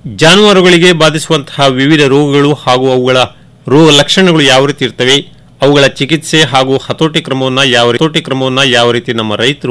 ಜಾನುವಾರುಗಳಿಗೆ ಬಾಧಿಸುವಂತಹ ವಿವಿಧ ರೋಗಗಳು ಹಾಗೂ ಅವುಗಳ ರೋಗ ಲಕ್ಷಣಗಳು ಯಾವ ರೀತಿ ಇರ್ತವೆ, ಅವುಗಳ ಚಿಕಿತ್ಸೆ ಹಾಗೂ ಹತೋಟಿ ಕ್ರಮವನ್ನು ಯಾವ ರೀತಿ ನಮ್ಮ ರೈತರು